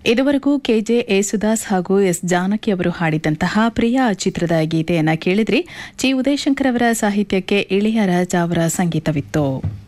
ಇದುವರೆಗೂ ಕೆಜೆ ಯೇಸುದಾಸ್ ಹಾಗೂ ಎಸ್ ಜಾನಕಿ ಅವರು ಹಾಡಿದಂತಹ ಪ್ರಿಯಾ ಚಿತ್ರದ ಗೀತೆಯನ್ನ ಕೇಳಿದ್ರಿ. ಚಿ ಉದಯಶಂಕರ್ ಅವರ ಸಾಹಿತ್ಯಕ್ಕೆ ಇಳೆಯರಾಜ ಅವರ ಸಂಗೀತವಿತ್ತು.